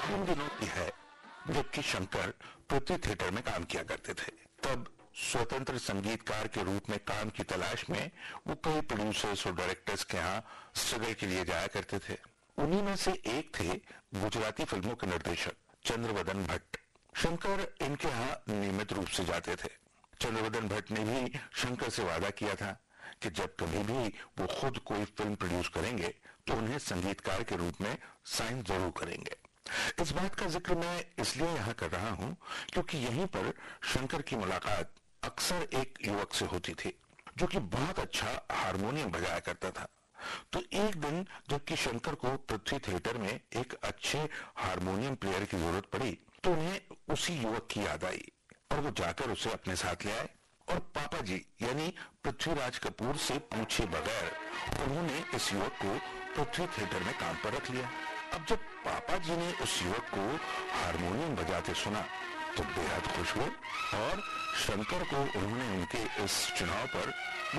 उन दिनों की है जबकि शंकर पृथ्वी थिएटर में काम किया करते थे। तब स्वतंत्र संगीतकार के रूप में काम की तलाश में वो कई प्रोड्यूसर्स और डायरेक्टर्स के यहाँ स्ट्रगल के लिए जाया करते थे। उन्हीं में से एक थे गुजराती फिल्मों के निर्देशक चंद्रवदन भट्ट। शंकर इनके यहाँ नियमित रूप से जाते थे। चंद्रवदन भट्ट ने भी शंकर से वादा किया था कि जब कभी भी वो खुद कोई फिल्म प्रोड्यूस करेंगे तो उन्हें संगीतकार के रूप में साइन जरूर करेंगे। इस बात का जिक्र मैं इसलिए यहाँ कर रहा हूँ क्योंकि यहीं पर शंकर की मुलाकात अक्सर एक युवक से होती थी जो कि बहुत अच्छा हारमोनियम बजाया करता था। तो एक दिन जबकि शंकर को पृथ्वी थिएटर में एक अच्छे हारमोनियम प्लेयर की जरूरत पड़ी तो उन्हें उसी युवक की याद आई और वो जाकर उसे अपने साथ ले आए और पापा जी यानी पृथ्वीराज कपूर से पूछे बगैर उन्होंने इस युवक को पृथ्वी थिएटर में काम पर रख लिया। अब जब पापा जी ने उस युवक को हारमोनियम बजाते सुना तो बेहद खुश हुए और शंकर को उन्होंने उनके इस चुनाव पर